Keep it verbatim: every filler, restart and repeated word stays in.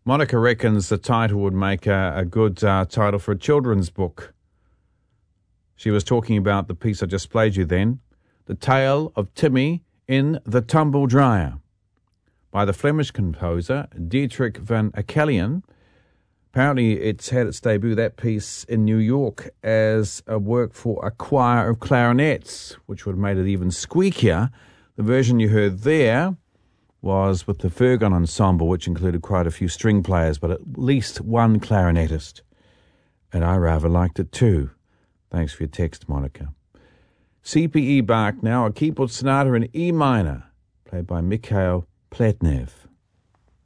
Monica reckons the title would make a, a good uh, title for a children's book. She was talking about the piece I just played you then, The Tale of Timmy in the Tumble Dryer, by the Flemish composer Dietrich van Akkelian. Apparently it's had its debut, that piece, in New York as a work for a choir of clarinets, which would have made it even squeakier. The version you heard there was with the Fergon Ensemble, which included quite a few string players, but at least one clarinetist. And I rather liked it too. Thanks for your text, Monica. C P E Bach now, a keyboard sonata in E minor, played by Mikhail Pletnev.